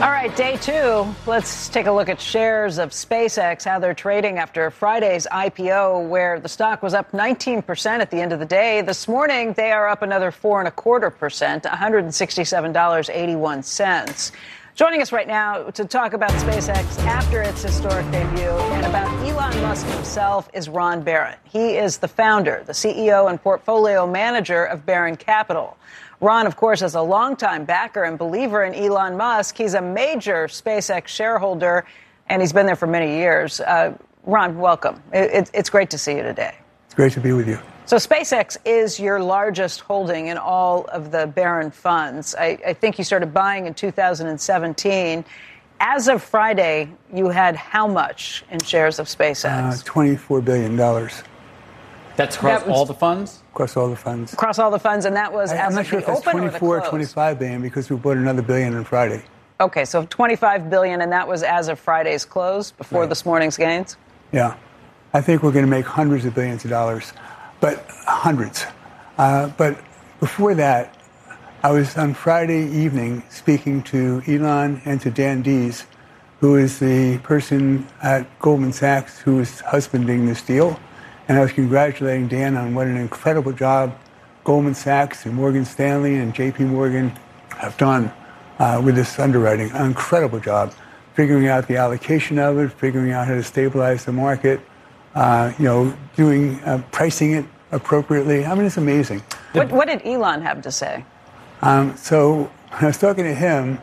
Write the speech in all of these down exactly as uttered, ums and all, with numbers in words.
All right, day two. Let's take a look at shares of SpaceX, how they're trading after Friday's I P O, where the stock was up nineteen percent at the end of the day. This morning, they are up another four and a quarter percent, one hundred sixty-seven dollars and eighty-one cents. Joining us right now to talk about SpaceX after its historic debut and about Elon Musk himself is Ron Barron. He is the founder, the C E O, and portfolio manager of Barron Capital. Ron, of course, is a longtime backer and believer in Elon Musk. He's a major SpaceX shareholder, and he's been there for many years. Uh, Ron, welcome. It, it's great to see you today. It's great to be with you. So SpaceX is your largest holding in all of the Barron funds. I, I think you started buying in two thousand seventeen. As of Friday, you had how much in shares of SpaceX? Uh, twenty-four billion dollars. That's across that was, all the funds? Across all the funds. Across all the funds, and that was I, as I'm not of sure the if that's open twenty-four or the or twenty-five billion because we bought another billion on Friday. Okay, so twenty-five billion, and that was as of Friday's close, before right. this morning's gains? Yeah. I think we're going to make hundreds of billions of dollars, but hundreds. Uh, but before that, I was on Friday evening speaking to Elon and to Dan Dees, who is the person at Goldman Sachs who is husbanding this deal. And I was congratulating Dan on what an incredible job Goldman Sachs and Morgan Stanley and J P Morgan have done uh, with this underwriting. An incredible job figuring out the allocation of it, figuring out how to stabilize the market, uh, you know, doing uh, pricing it appropriately. I mean, it's amazing. What, what did Elon have to say? Um, so when I was talking to him,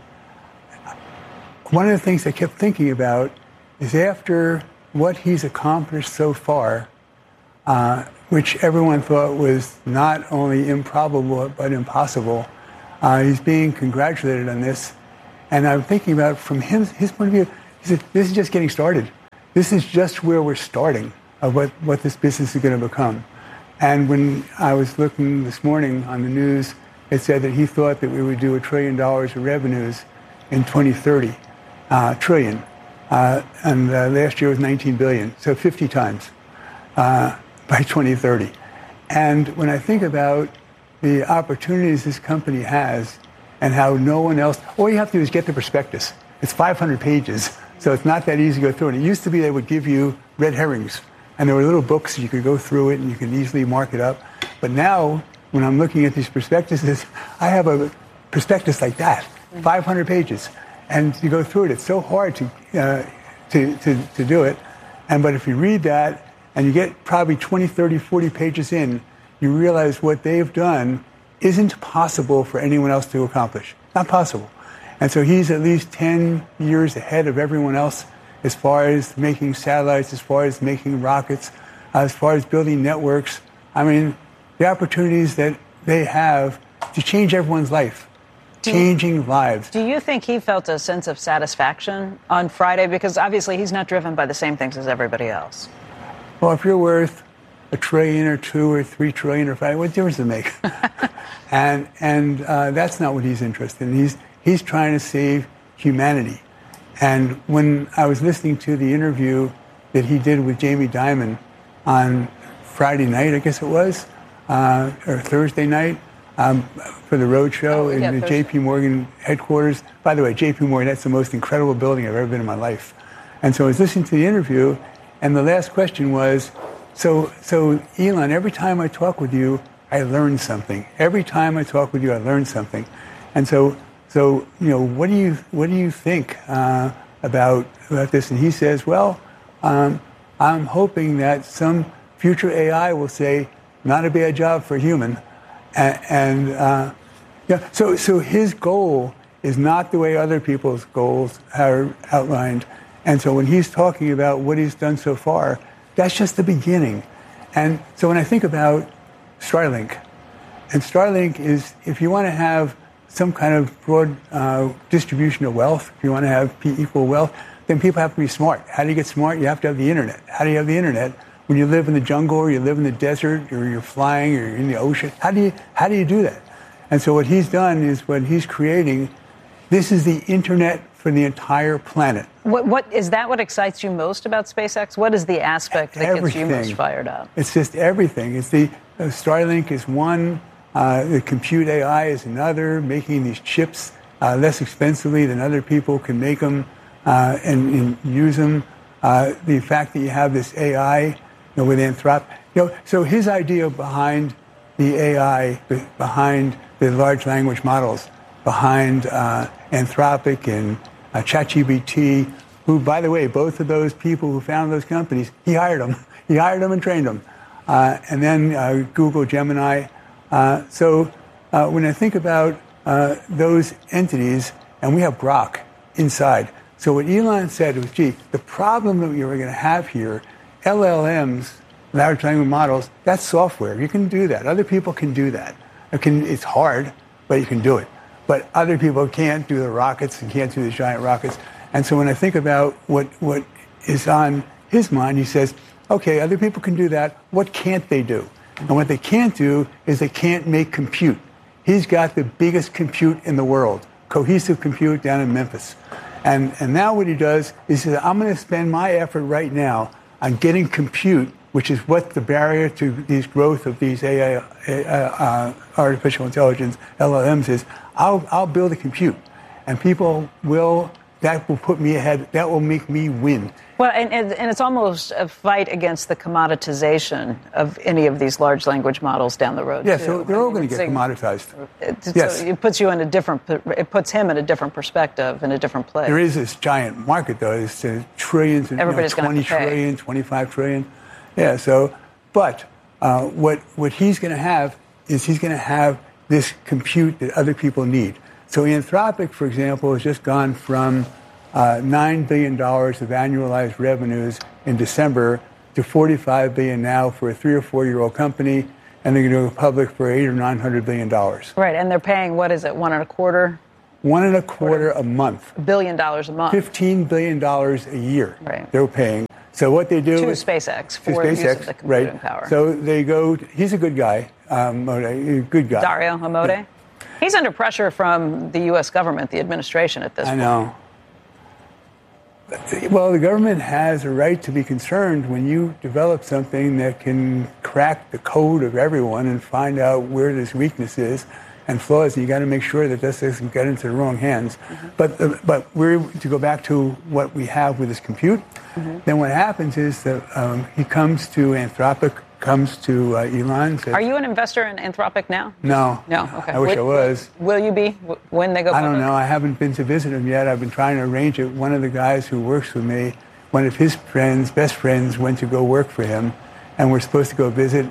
one of the things I kept thinking about is after what he's accomplished so far, Uh, which everyone thought was not only improbable but impossible. Uh, he's being congratulated on this. And I'm thinking about from him, his point of view, he said, this is just getting started. This is just where we're starting of what, what this business is going to become. And when I was looking this morning on the news, it said that he thought that we would do a trillion dollars of revenues in twenty thirty, uh, trillion. Uh, and uh, last year was nineteen billion, so fifty times. Uh, by twenty thirty. And when I think about the opportunities this company has and how no one else, all you have to do is get the prospectus. It's five hundred pages, so it's not that easy to go through it. It used to be they would give you red herrings, and there were little books, you could go through it and you could easily mark it up. But now, when I'm looking at these prospectuses, I have a prospectus like that, five hundred pages. And to go through it, it's so hard to, uh, to, to, to do it. And but if you read that, and you get probably twenty, thirty, forty pages in, you realize what they've done isn't possible for anyone else to accomplish. Not possible. And so he's at least ten years ahead of everyone else as far as making satellites, as far as making rockets, as far as building networks. I mean, the opportunities that they have to change everyone's life, do changing you, lives. Do you think he felt a sense of satisfaction on Friday? Because obviously he's not driven by the same things as everybody else. Well, if you're worth a trillion or two or three trillion or five, what difference does it make? and and uh, that's not what he's interested in. He's he's trying to save humanity. And when I was listening to the interview that he did with Jamie Dimon on Friday night, I guess it was, uh, or Thursday night, um, for the road show oh, yeah, in the Thursday. J P Morgan headquarters. By the way, J P Morgan, that's the most incredible building I've ever been in my life. And so I was listening to the interview. And the last question was, so, so Elon, every time I talk with you, I learn something. Every time I talk with you, I learn something. And so, so you know, what do you, what do you think uh, about about this? And he says, well, um, I'm hoping that some future A I will say, not a bad job for a human. And, and uh, yeah, so, so his goal is not the way other people's goals are outlined. And so when he's talking about what he's done so far, that's just the beginning. And so when I think about Starlink, and Starlink is, if you want to have some kind of broad uh, distribution of wealth, if you want to have equal wealth, then people have to be smart. How do you get smart? You have to have the internet. How do you have the internet? When you live in the jungle, or you live in the desert, or you're flying, or you're in the ocean, how do you, how do you do that? And so what he's done is what he's creating, this is the internet for the entire planet. What, what is that what excites you most about SpaceX? What is the aspect that everything. gets you most fired up? It's just everything. It's the uh, Starlink is one, uh, the compute A I is another, making these chips uh, less expensively than other people can make them uh, and, and use them. Uh, the fact that you have this A I, you know, with Anthropic, you know, so his idea behind the A I, behind the large language models, behind uh, Anthropic and uh, ChatGPT, who, by the way, both of those people who founded those companies, he hired them. He hired them and trained them. Uh, and then uh, Google, Gemini. Uh, so uh, when I think about uh, those entities, and we have Grok inside. So what Elon said was, gee, the problem that we were going to have here, L L Ms, large language models, that's software. You can do that. Other people can do that. It can, it's hard, but you can do it. But other people can't do the rockets and can't do the giant rockets. And so when I think about what, what is on his mind, he says, okay, other people can do that. What can't they do? And what they can't do is they can't make compute. He's got the biggest compute in the world, cohesive compute down in Memphis. And, and now what he does is he says, I'm going to spend my effort right now on getting compute, which is what the barrier to these growth of these A I, uh, artificial intelligence, L L Ms is. I'll, I'll build a compute. And people will, that will put me ahead. That will make me win. Well, and, and, and it's almost a fight against the commoditization of any of these large language models down the road. Yeah, too. so they're I all mean, going to get commoditized. It, yes. So it puts you in a different, it puts him in a different perspective, in a different place. There is this giant market, though. It's uh, trillions, and, Everybody's you know, twenty gonna pay. trillion, twenty-five trillion. Yeah, so, but uh, what, what he's going to have is he's going to have this compute that other people need. So Anthropic, for example, has just gone from uh, nine billion dollars of annualized revenues in December to forty-five billion dollars now for a three or four year old company, and they're going to go public for eight or nine hundred billion dollars. Right, and they're paying, what is it, one and a quarter? One and a quarter a month. A billion dollars a month. Fifteen billion dollars a year. Right. They're paying. So what they do to is SpaceX to for SpaceX, use of the computing right. power. So they go. He's a good guy. Um, a good guy. Dario Amodei. Yeah. He's under pressure from the U S government, the administration at this I point. know. Well, the government has a right to be concerned when you develop something that can crack the code of everyone and find out where this weakness is and flaws. You got to make sure that this doesn't get into the wrong hands. Mm-hmm. But uh, but we're to go back to what we have with this compute. Mm-hmm. Then what happens is that um, he comes to Anthropic, comes to uh, Elon. Says, Are you an investor in Anthropic now? No. No. Okay. I wish will, I was. Will you be when they go public? I don't know. I haven't been to visit him yet. I've been trying to arrange it. One of the guys who works with me, one of his friends, best friends, went to go work for him, and we're supposed to go visit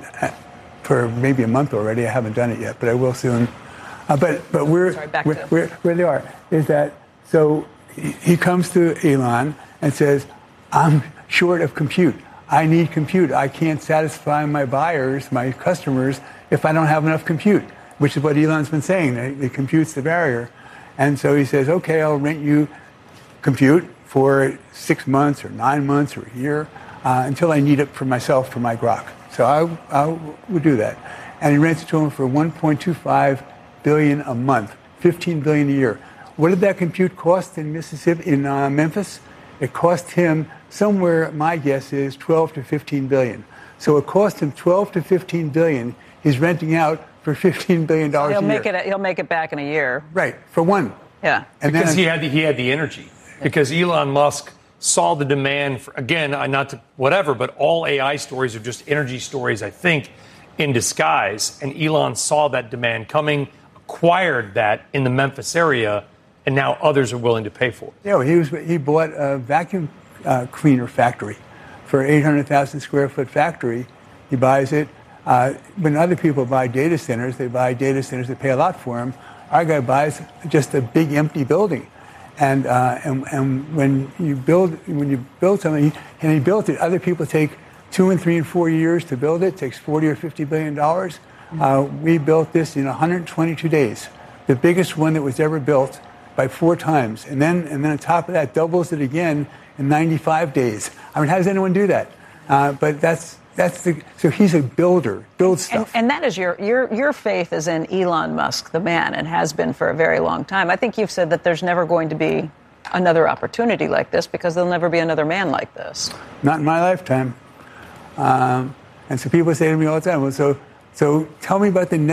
for maybe a month already. I haven't done it yet, but I will soon. Uh, but but we're, Sorry, back we're, to... we're where they are is that so he, he comes to Elon and says, I'm short of compute. I need compute. I can't satisfy my buyers, my customers, if I don't have enough compute, which is what Elon's been saying. The, the compute's the barrier. And so he says, okay, I'll rent you compute for six months or nine months or a year uh, until I need it for myself, for my Grok. So I, I would do that. And he rents it to him for one point two five billion dollars a month, fifteen billion dollars a year. What did that compute cost in Mississippi, in uh, Memphis? It cost him somewhere, my guess is twelve to fifteen billion. So it cost him twelve to fifteen billion. He's renting out for fifteen billion dollars he'll a year. Make it, he'll make it back in a year. Right, for one. Yeah. And because then, he had the, he had the energy. Because Elon Musk saw the demand for, again, not to whatever, but all A I stories are just energy stories, I think, in disguise. And Elon saw that demand coming, acquired that in the Memphis area, and now others are willing to pay for it. Yeah, he was. He bought a vacuum uh, cleaner factory for eight hundred thousand square foot factory. He buys it. Uh, when other people buy data centers, they buy data centers that pay a lot for them. Our guy buys just a big empty building, and uh, and and when you build when you build something, and he built it, other people take two and three and four years to build it. It takes forty or fifty billion dollars. Uh, we built this in one hundred twenty-two days, the biggest one that was ever built by four times, and then and then on top of that, doubles it again in ninety-five days. I mean, how does anyone do that? Uh, but that's that's the so he's a builder, builds stuff. And, and that is your your your faith is in Elon Musk, the man, and has been for a very long time. I think you've said that there's never going to be another opportunity like this because there'll never be another man like this. Not in my lifetime. Um, and so people say to me all the time, well, so so tell me about the next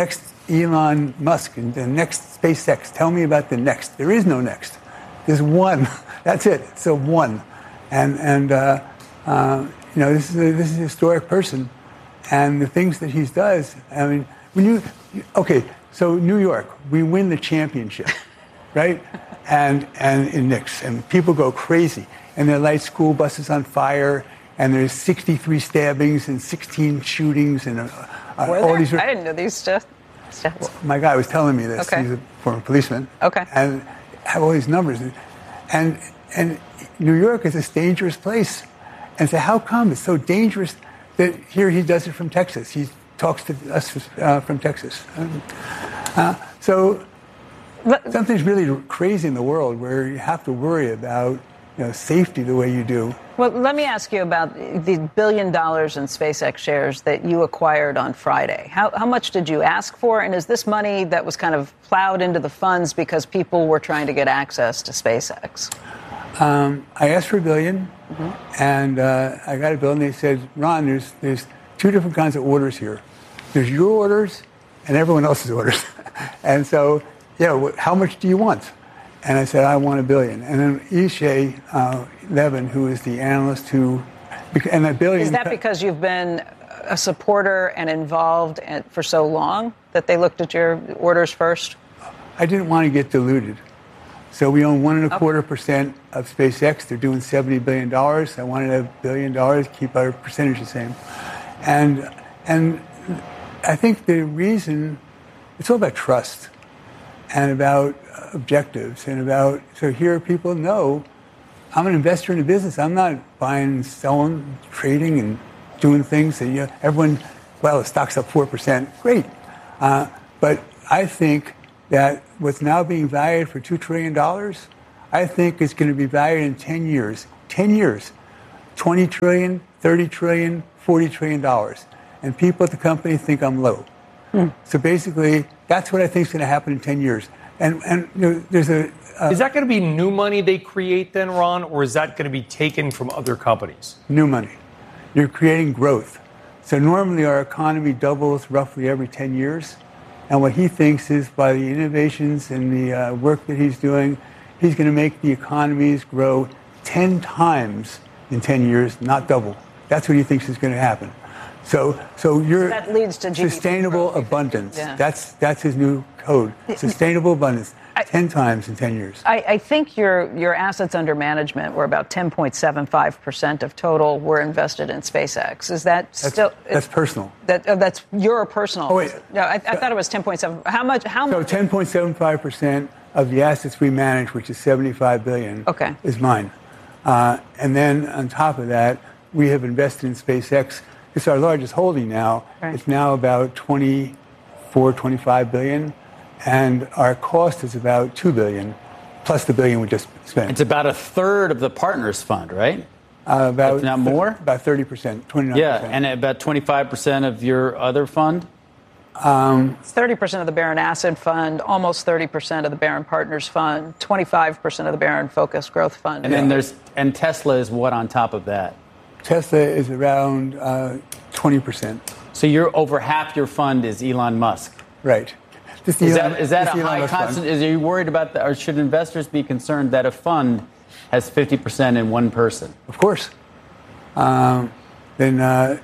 Elon Musk and the next SpaceX. Tell me about the next. There is no next. There's one. That's it. It's a one. And and uh, uh, you know, this is a, this is a historic person, and the things that he does. I mean, when you okay, so New York, we win the championship, right? And and in Knicks, and people go crazy, and they light school buses on fire, and there's sixty-three stabbings and sixteen shootings, and uh, Were all there? these. I didn't know these stuff. Stats. My guy was telling me this. Okay. He's a former policeman. Okay. And have all these numbers, and and New York is this dangerous place, and so how come it's so dangerous that here he does it from Texas? He talks to us uh, from Texas. Uh, so. Something's really crazy in the world where you have to worry about, you know, safety the way you do. Well, let me ask you about the billion dollars in SpaceX shares that you acquired on Friday. How, how much did you ask for? And is this money that was kind of plowed into the funds because people were trying to get access to SpaceX? Um, I asked for a billion, mm-hmm. and uh, I got a bill, and they said, Ron, there's, there's two different kinds of orders here. There's your orders and everyone else's orders. And so... yeah, how much do you want? And I said, I want a billion. And then Ishay uh, Levin, who is the analyst who, and that billion. Is that because you've been a supporter and involved for so long that they looked at your orders first? I didn't want to get diluted. So we own one and a quarter percent of SpaceX. They're doing seventy billion dollars. I wanted a billion dollars, keep our percentage the same. And, and I think the reason, it's all about trust. And about objectives, and about, so here people know I'm an investor in a business. I'm not buying, selling, trading, and doing things that, you know, everyone, well, the stock's up four percent. Great. Uh, but I think that what's now being valued for two trillion dollars, I think it's going to be valued in ten years. ten years. twenty trillion dollars, thirty trillion dollars, forty trillion dollars. And people at the company think I'm low. Hmm. So basically, that's what I think is going to happen in ten years. And, and you know, there's a... Uh, is that going to be new money they create then, Ron, or is that going to be taken from other companies? New money. You're creating growth. So normally our economy doubles roughly every ten years. And what he thinks is by the innovations and the uh, work that he's doing, he's going to make the economies grow ten times in ten years, not double. That's what he thinks is going to happen. So, so you're that leads to G D P sustainable growth. abundance. Yeah. That's that's his new code. Sustainable abundance, I, ten times in ten years. I, I think your your assets under management were about ten point seven five percent of total were invested in SpaceX. Is that that's, still? That's personal. That uh, that's your personal. Oh wait, no, I, I thought it was ten point seven. How much? How so much? So ten point seven five percent of the assets we manage, which is seventy-five billion, okay. is mine. Uh, and then on top of that, we have invested in SpaceX. It's our largest holding now. Right. It's now about twenty-four, twenty-five billion, and our cost is about two billion, plus the billion we just spent. It's about a third of the partners fund, right? Uh, about if not more. Th- about thirty percent, twenty-nine percent. Yeah, and about twenty-five percent of your other fund. Um, it's thirty percent of the Barron Asset Fund, almost thirty percent of the Barron Partners Fund, twenty-five percent of the Barron Focused Growth Fund. And then there's and Tesla is what on top of that? Tesla is around uh, twenty percent. So you're over half your fund is Elon Musk. Right. Is Elon, that, is that a high constant? Is are you worried about that, or should investors be concerned that a fund has fifty percent in one person? Of course. Um, then, uh,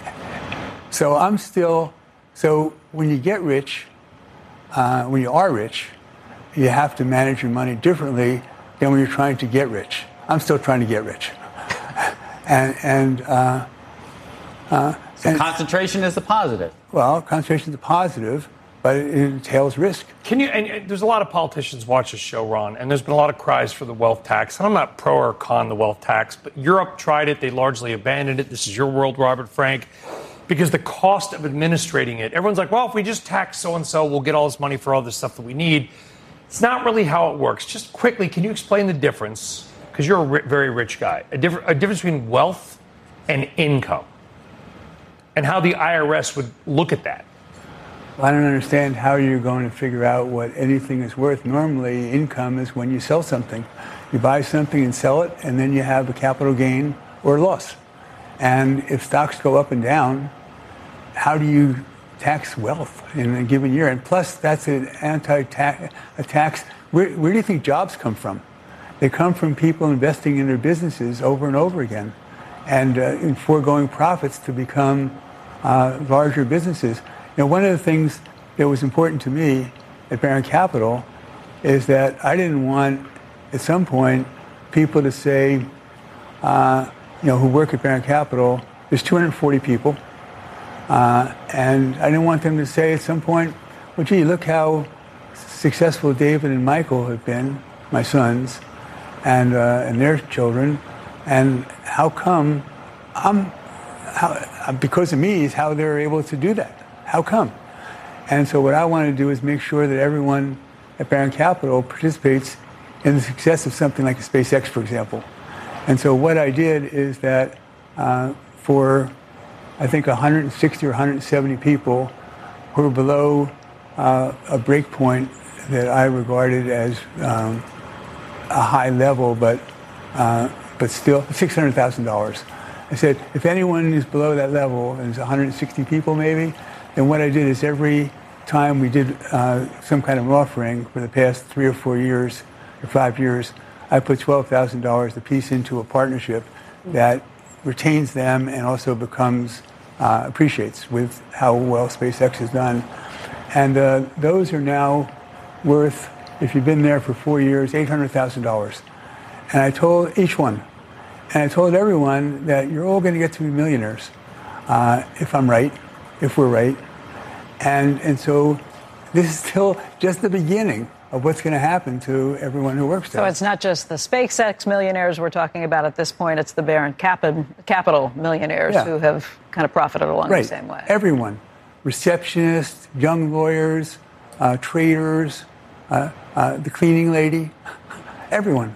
so I'm still. So when you get rich, uh, when you are rich, you have to manage your money differently than when you're trying to get rich. I'm still trying to get rich. And, and, uh, uh, so and concentration is a positive. Well, concentration is a positive, but it entails risk. Can you? And, and there's a lot of politicians watch this show, Ron, and there's been a lot of cries for the wealth tax. And I'm not pro or con the wealth tax, but Europe tried it; they largely abandoned it. This is your world, Robert Frank, because the cost of administrating it. Everyone's like, well, if we just tax so and so, we'll get all this money for all this stuff that we need. It's not really how it works. Just quickly, can you explain the difference? Because you're a ri- very rich guy, a, diff- a difference between wealth and income, and how the I R S would look at that. I don't understand how you're going to figure out what anything is worth. Normally, income is when you sell something. You buy something and sell it, and then you have a capital gain or loss. And if stocks go up and down, how do you tax wealth in a given year. And plus, that's an anti-tax a tax. Where, where do you think jobs come from? They come from people investing in their businesses over and over again and uh, in foregoing profits to become uh, larger businesses. Now, one of the things that was important to me at Barron Capital is that I didn't want, at some point, people to say, uh, you know, who work at Barron Capital, there's two hundred forty people, uh, and I didn't want them to say at some point, well, gee, look how successful David and Michael have been, my sons, and uh, and their children, and how come I'm, how, because of me, is how they're able to do that. How come? And so what I want to do is make sure that everyone at Barron Capital participates in the success of something like a SpaceX, for example. And so what I did is that uh, for, I think, one hundred sixty or one hundred seventy people who were below uh, a break point that I regarded as um, a high level, but uh, but still six hundred thousand dollars. I said, if anyone is below that level, and it's one hundred sixty people maybe, then what I did is every time we did uh, some kind of an offering for the past three or four years or five years, I put twelve thousand dollars a piece into a partnership that retains them and also becomes, uh, appreciates with how well SpaceX has done. And uh, those are now worth, if you've been there for four years, eight hundred thousand dollars. And I told each one, and I told everyone that you're all going to get to be millionaires, uh, if I'm right, if we're right. And and so this is still just the beginning of what's going to happen to everyone who works there. So it's not just the SpaceX millionaires we're talking about at this point, it's the Barron Capital millionaires yeah. who have kind of profited along right. the same way. Everyone, receptionists, young lawyers, uh, traders, uh, uh, the cleaning lady, everyone.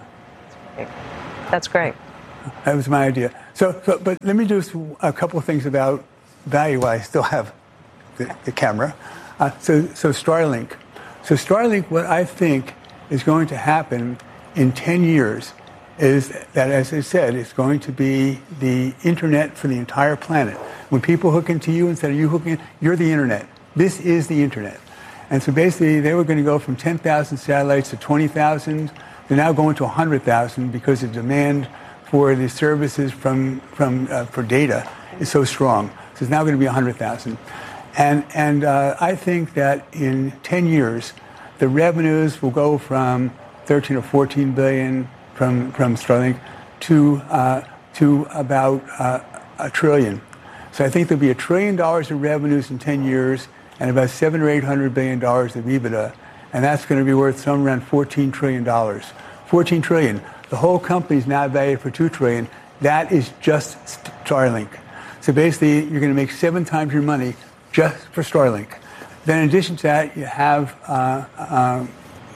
That's great. That was my idea. So, so but let me do a couple of things about value while I still have the, the camera. Uh, so, so Starlink. So Starlink, what I think is going to happen in ten years is that, as I said, it's going to be the internet for the entire planet. When people hook into you instead of you hooking in, you're the internet. This is the internet. And so basically they were going to go from ten thousand satellites to twenty thousand. They're now going to one hundred thousand because the demand for the services from, from uh, for data is so strong. So it's now going to be one hundred thousand. And and uh, I think that in ten years, the revenues will go from thirteen or fourteen billion from from Starlink to uh, to about uh, a trillion. So I think there'll be a trillion dollars of revenues in ten years, and about seven or eight hundred billion dollars of EBITDA, and that's going to be worth somewhere around fourteen trillion dollars. fourteen trillion. The whole company is now valued for two trillion. That is just Starlink. So basically, you're going to make seven times your money just for Starlink. Then in addition to that, you have, uh, um,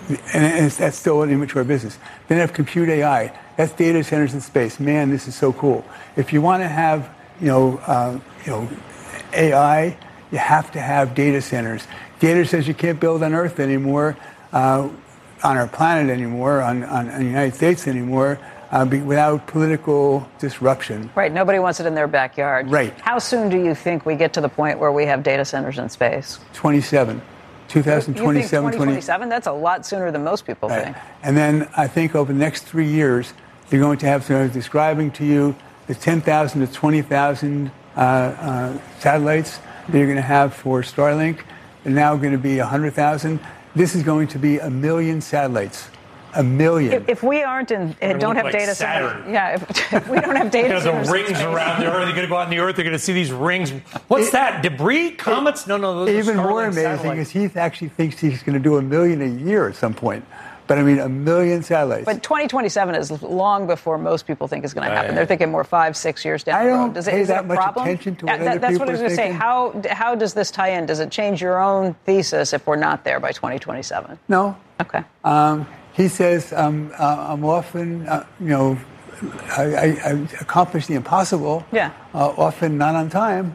and it's, that's still an immature business. Then you have compute A I. That's data centers in space. Man, this is so cool. If you want to have, you know, uh, you know, A I, you have to have data centers. Data says you can't build on Earth anymore, uh, on our planet anymore, on, on, on the United States anymore, Uh, be, without political disruption. Right. Nobody wants it in their backyard. Right. How soon do you think we get to the point where we have data centers in space? twenty-seven. twenty twenty-seven. You think twenty twenty-seven? That's a lot sooner than most people right. think. And then I think over the next three years, they're going to have, so I was describing to you the ten thousand to twenty thousand uh, uh, satellites that you're going to have for Starlink. They're now going to be one hundred thousand. This is going to be a million satellites. A million. If, if we aren't in, don't have like data Saturn. centers, yeah. If, if we don't have data you know, centers, the rings around the Earth. They're going to go out in the Earth. They're going to see these rings. What's it, that? Debris? Comets? No, no. Those even are more amazing satellites. is he actually thinks he's going to do a million a year at some point. But I mean, a million satellites. But twenty twenty-seven is long before most people think is going to happen. Right. They're thinking more five, six years down I the road. don't Does pay it, is that it a much problem? attention to what yeah, that, other That's people what I was are going to say. thinking. How how does this tie in? Does it change your own thesis if we're not there by twenty twenty-seven? No. Okay. Um, he says, um, uh, I'm often, uh, you know, I, I, I accomplish the impossible. Yeah. Uh, often not on time.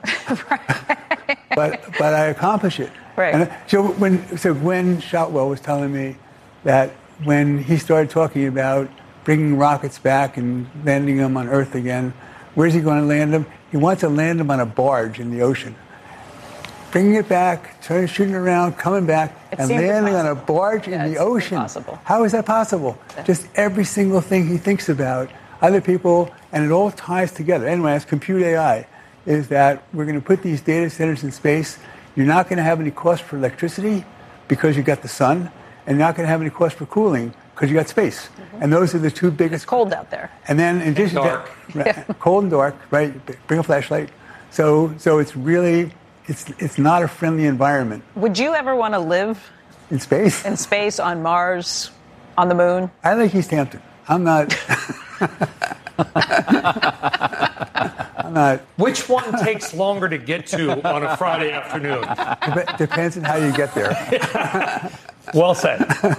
Right. but but I accomplish it. Right. And so when so Gwen Shotwell was telling me that when he started talking about bringing rockets back and landing them on Earth again, where's he going to land them? He wants to land them on a barge in the ocean. bringing it back, turning, shooting around, coming back, It and seemed landing on a impossible. barge Yeah, in it the seemed ocean. impossible. How is that possible? Yeah. Just every single thing he thinks about, other people, and it all ties together. Anyway, as compute A I, is that we're going to put these data centers in space. You're not going to have any cost for electricity because you got the sun, and you're not going to have any cost for cooling because you got space. Mm-hmm. And those are the two biggest. It's cold out there. And then in addition dark. to that, right, cold and dark, right? Bring a flashlight. So, so it's really, it's it's not a friendly environment. Would you ever want to live in space? In space, on Mars, on the moon? I like East Hampton. I'm not. I'm not. Which one takes longer to get to on a Friday afternoon? Dep- depends on how you get there. Well said.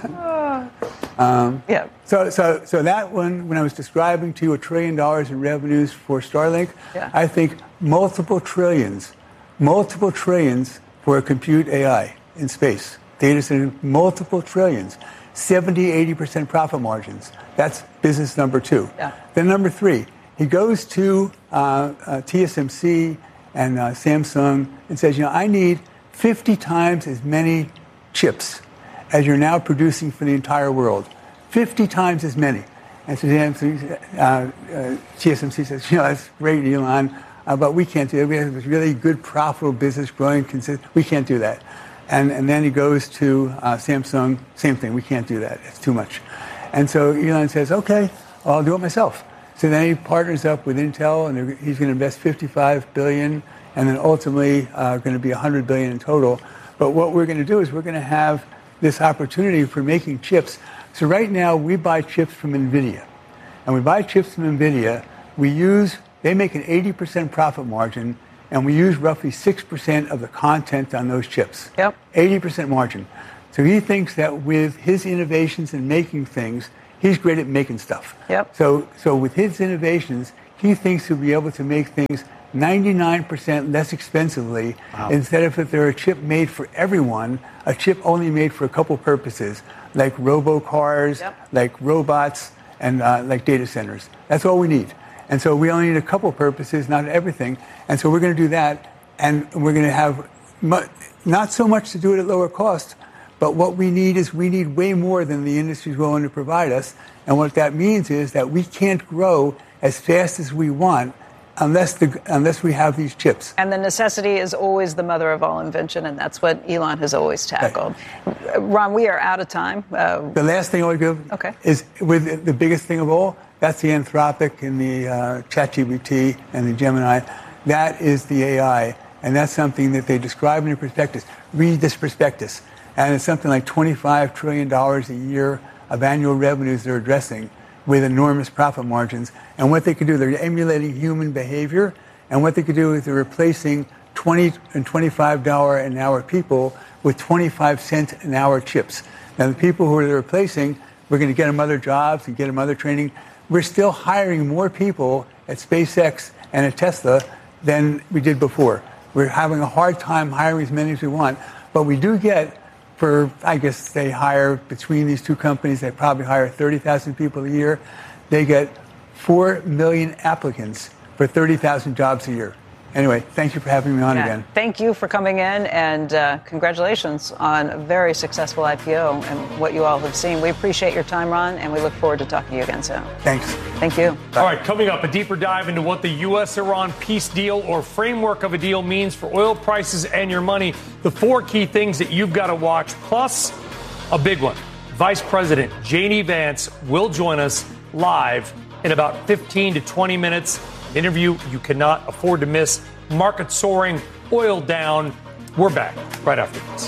Um, yeah. So, so, so that one, when I was describing to you a trillion dollars in revenues for Starlink, yeah. I think multiple trillions, multiple trillions for a compute A I in space. Data center, multiple trillions. seventy, eighty percent profit margins. That's business number two. Yeah. Then number three, he goes to uh, uh, T S M C and uh, Samsung and says, you know, I need fifty times as many chips as you're now producing for the entire world. fifty times as many. And so uh, uh, T S M C says, you know, that's great, Elon, uh, but we can't do it. We have this really good, profitable business growing. Consist- we can't do that. And, and then he goes to uh, Samsung, same thing, we can't do that. It's too much. And so Elon says, okay, well, I'll do it myself. So then he partners up with Intel, and he's going to invest fifty-five billion dollars, and then ultimately uh, going to be one hundred billion dollars in total. But what we're going to do is we're going to have this opportunity for making chips. So right now we buy chips from NVIDIA. And we buy chips from NVIDIA. We use, they make an eighty percent profit margin, and we use roughly six percent of the content on those chips. Yep. eighty percent margin. So he thinks that with his innovations in making things, he's great at making stuff. Yep. So, so with his innovations, he thinks he'll be able to make things ninety-nine percent less expensively. Wow. Instead of if they're a chip made for everyone, a chip only made for a couple purposes, like robocars, yep. like robots, and uh, like data centers. That's all we need. And so we only need a couple purposes, not everything. And so we're going to do that, and we're going to have mu- not so much to do it at lower cost, but what we need is we need way more than the industry is willing to provide us. And what that means is that we can't grow as fast as we want unless the unless we have these chips. And the necessity is always the mother of all invention, and that's what Elon has always tackled. Right. Ron, we are out of time. Uh, the last thing I would give okay. is with the biggest thing of all, that's the Anthropic and the uh, ChatGPT and the Gemini. That is the A I, and that's something that they describe in the prospectus. Read this prospectus. And it's something like twenty-five trillion dollars a year of annual revenues they're addressing with enormous profit margins. And what they could do, they're emulating human behavior. And what they could do is they're replacing twenty and twenty-five dollars an hour people with twenty-five cent an hour chips. Now, the people who they're replacing, we're going to get them other jobs and get them other training. We're still hiring more people at SpaceX and at Tesla than we did before. We're having a hard time hiring as many as we want. But we do get, for, I guess they hire, between these two companies, they probably hire thirty thousand people a year. They get four million applicants for thirty thousand jobs a year. Anyway, thank you for having me on yeah, again. Thank you for coming in, and uh, congratulations on a very successful I P O and what you all have seen. We appreciate your time, Ron, and we look forward to talking to you again soon. Thanks. Thank you. Bye. All right, coming up, a deeper dive into what the U S Iran peace deal or framework of a deal means for oil prices and your money. The four key things that you've got to watch, plus a big one. Vice President J D. Vance will join us live in about fifteen to twenty minutes. An interview you cannot afford to miss. Market soaring, oil down. We're back right after this.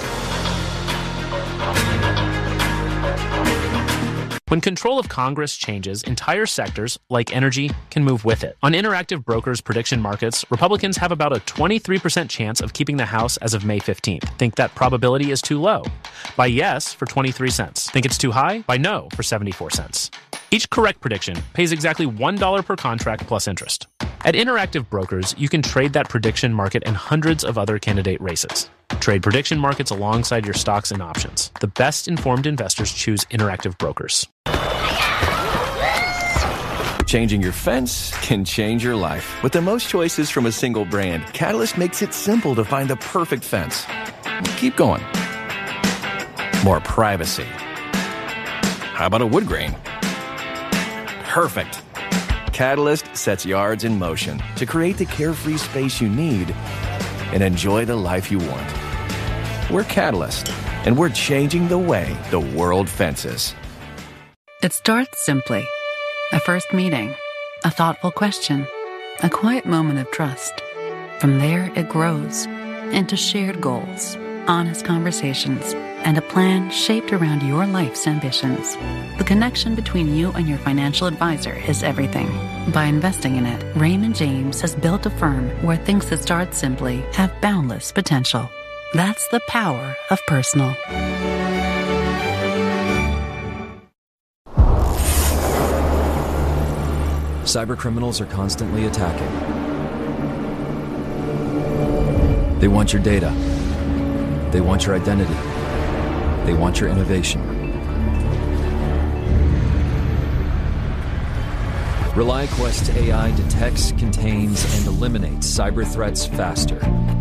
When control of Congress changes, entire sectors, like energy, can move with it. On Interactive Brokers prediction markets, Republicans have about a twenty-three percent chance of keeping the House as of May fifteenth. Think that probability is too low? Buy yes for twenty-three cents. Think it's too high? Buy no for seventy-four cents. Each correct prediction pays exactly one dollar per contract plus interest. At Interactive Brokers, you can trade that prediction market and hundreds of other candidate races. Trade prediction markets alongside your stocks and options. The best informed investors choose Interactive Brokers. Changing your fence can change your life. With the most choices from a single brand, Catalyst makes it simple to find the perfect fence. Keep going. More privacy. How about a wood grain? Perfect. Catalyst sets yards in motion to create the carefree space you need and enjoy the life you want. We're Catalyst, and we're changing the way the world fences. It starts simply. A first meeting, a thoughtful question, a quiet moment of trust. From there, it grows into shared goals, honest conversations, and a plan shaped around your life's ambitions. The connection between you and your financial advisor is everything. By investing in it, Raymond James has built a firm where things that start simply have boundless potential. That's the power of personal. Cybercriminals are constantly attacking. They want your data. They want your identity. They want your innovation. ReliaQuest A I detects, contains, and eliminates cyber threats faster.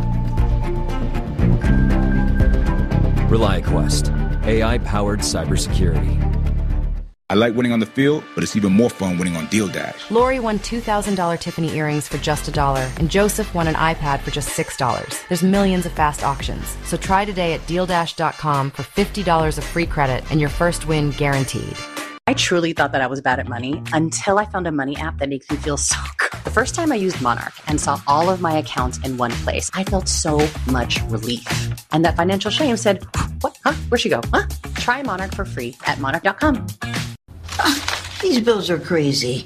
ReliaQuest, A I-powered cybersecurity. I like winning on the field, but it's even more fun winning on Deal Dash. Lori won two thousand dollars Tiffany earrings for just a dollar, and Joseph won an iPad for just six dollars. There's millions of fast auctions, so try today at deal dash dot com for fifty dollars of free credit and your first win guaranteed. I truly thought that I was bad at money until I found a money app that makes me feel so good. The first time I used Monarch and saw all of my accounts in one place, I felt so much relief. And that financial shame said, what? Huh? Where'd she go? Huh? Try Monarch for free at monarch dot com. These bills are crazy.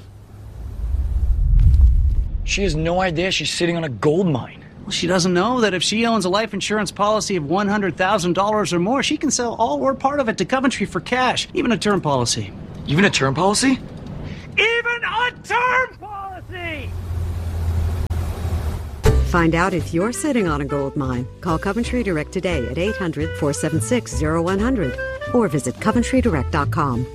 She has no idea she's sitting on a gold mine. Well, she doesn't know that if she owns a life insurance policy of one hundred thousand dollars or more, she can sell all or part of it to Coventry for cash, even a term policy. Even a term policy? Even a term policy! Find out if you're sitting on a gold mine. Call Coventry Direct today at eight hundred, four seven six, zero one hundred or visit coventry direct dot com.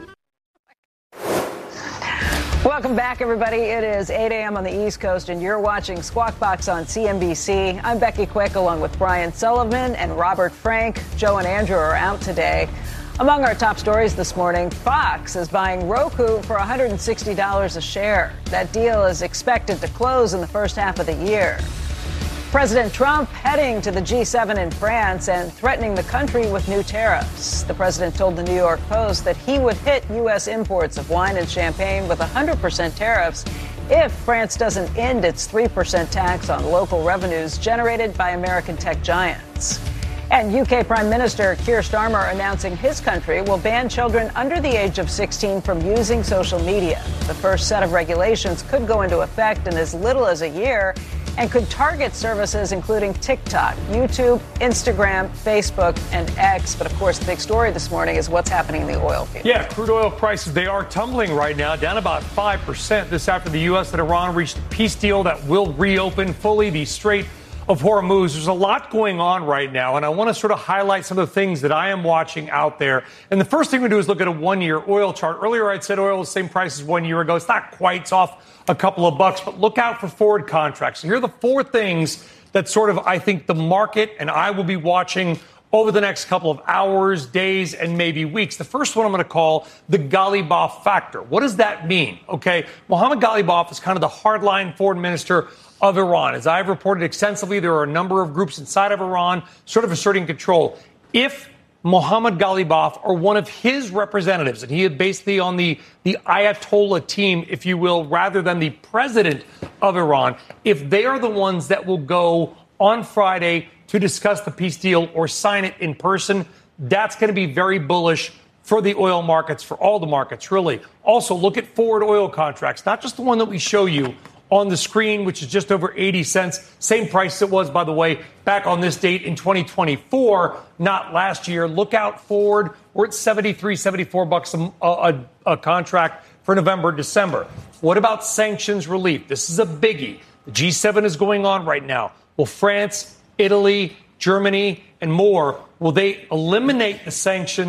Welcome back, everybody. It is eight a.m. on the East Coast, and you're watching Squawk Box on C N B C. I'm Becky Quick, along with Brian Sullivan and Robert Frank. Joe and Andrew are out today. Among our top stories this morning, Fox is buying Roku for one hundred sixty dollars a share. That deal is expected to close in the first half of the year. President Trump heading to the G seven in France and threatening the country with new tariffs. The president told the New York Post that he would hit U S imports of wine and champagne with one hundred percent tariffs if France doesn't end its three percent tax on local revenues generated by American tech giants. And U K Prime Minister Keir Starmer announcing his country will ban children under the age of sixteen from using social media. The first set of regulations could go into effect in as little as a year and could target services including TikTok, YouTube, Instagram, Facebook, and X. But, of course, the big story this morning is what's happening in the oil field. Yeah, crude oil prices, they are tumbling right now, down about five percent. This after the U S and Iran reached a peace deal that will reopen fully the Strait of Hormuz. There's a lot going on right now, and I want to sort of highlight some of the things that I am watching out there. And the first thing we do is look at a one-year oil chart. Earlier, I'd said oil was the same price as one year ago. It's not quite, it's off a couple of bucks, but look out for forward contracts. So here are the four things that sort of, I think, the market and I will be watching over the next couple of hours, days, and maybe weeks. The first one I'm going to call the Ghalibaf factor. What does that mean? Okay, Mohammad Ghalibaf is kind of the hardline foreign minister of Iran. As I've reported extensively, there are a number of groups inside of Iran sort of asserting control. If Mohammad Ghalibaf or one of his representatives, and he is basically on the, the Ayatollah team, if you will, rather than the president of Iran, if they are the ones that will go on Friday to discuss the peace deal or sign it in person, that's going to be very bullish for the oil markets, for all the markets, really. Also, look at forward oil contracts, not just the one that we show you on the screen, which is just over eighty cents. Same price it was, by the way, back on this date in twenty twenty-four, not last year. Look out forward. We're at seventy-three, seventy-four bucks a, a, a contract for November, December. What about sanctions relief? This is a biggie. The G seven is going on right now. Will France, Italy, Germany, and more, will they eliminate the sanctions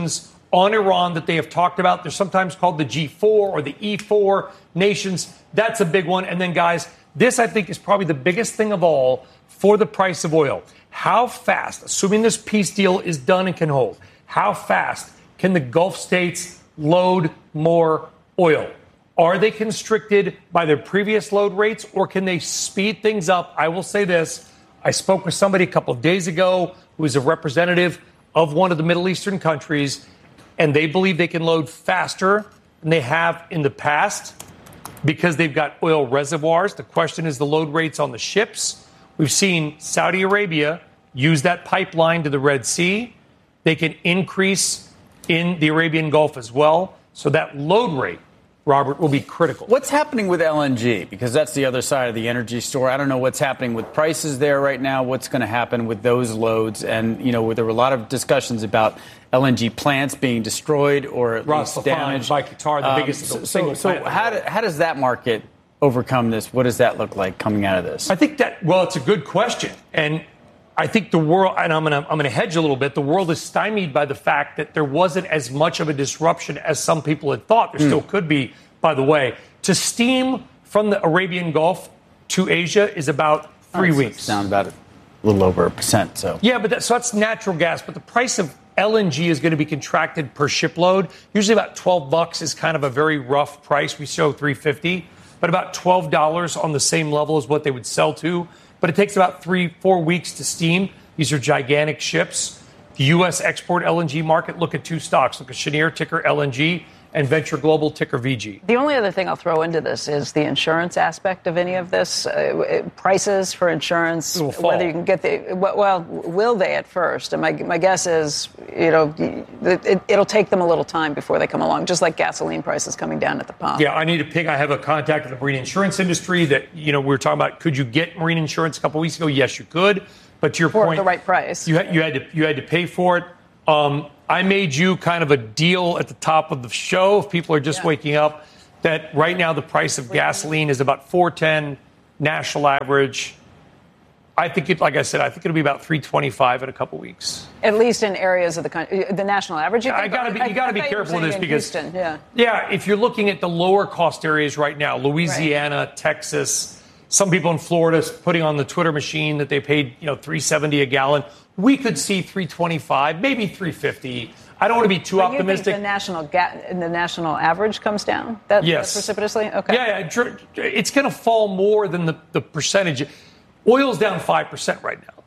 on Iran that they have talked about. They're sometimes called the G four or the E four nations. That's a big one. And then, guys, this, I think, is probably the biggest thing of all for the price of oil. How fast, assuming this peace deal is done and can hold, how fast can the Gulf states load more oil? Are they constricted by their previous load rates, or can they speed things up? I will say this. I spoke with somebody a couple of days ago who is a representative of one of the Middle Eastern countries, and they believe they can load faster than they have in the past because they've got oil reservoirs. The question is the load rates on the ships. We've seen Saudi Arabia use that pipeline to the Red Sea. They can increase in the Arabian Gulf as well. So that load rate, Robert, will be critical. What's happening with L N G? Because that's the other side of the energy story. I don't know what's happening with prices there right now. What's going to happen with those loads? And, you know, there were a lot of discussions about L N G plants being destroyed or at Ras least Laffan damaged. by Qatar, the Um, biggest so, single so, plant. So how, do, how does that market overcome this? What does that look like coming out of this? I think that, well, it's a good question. And I think the world, and I'm going to I'm going to hedge a little bit, the world is stymied by the fact that there wasn't as much of a disruption as some people had thought. There mm. still could be, by the way. To steam from the Arabian Gulf to Asia is about three oh, so weeks. It's down about a little over a percent. So Yeah, but that, so that's natural gas. But the price of L N G is going to be contracted per shipload. Usually about twelve bucks is kind of a very rough price. We show three fifty, but about twelve dollars on the same level as what they would sell to. But it takes about three, four weeks to steam. These are gigantic ships. The U S export L N G market, look at two stocks. Look at Cheniere, ticker L N G, and Venture Global, ticker V G. The only other thing I'll throw into this is the insurance aspect of any of this. Uh, prices for insurance, whether you can get the, well, will they at first? And my, my guess is, you know, it, it'll take them a little time before they come along, just like gasoline prices coming down at the pump. Yeah, I need to pick. I have a contact in the marine insurance industry that, you know, we were talking about, could you get marine insurance a couple weeks ago? Yes, you could. But to your for point, the right price. You had, you had to you had to pay for it. Um, I made you kind of a deal at the top of the show, if people are just yeah. waking up, that right now the price of gasoline is about four ten national average. I think it, like I said, I think it'll be about three twenty-five in a couple weeks. At least in areas of the country, the national average. You I gotta be, you got to be careful with this because, Houston, yeah, yeah, if you're looking at the lower cost areas right now, Louisiana, right. Texas. Some people in Florida putting on the Twitter machine that they paid, you know, three seventy a gallon. We could see three twenty-five, maybe three fifty. I don't want to be too but optimistic. You think the national ga- the national average comes down that yes. precipitously? Okay. Yeah, yeah, it's going to fall more than the, the percentage. Oil's down five percent right now.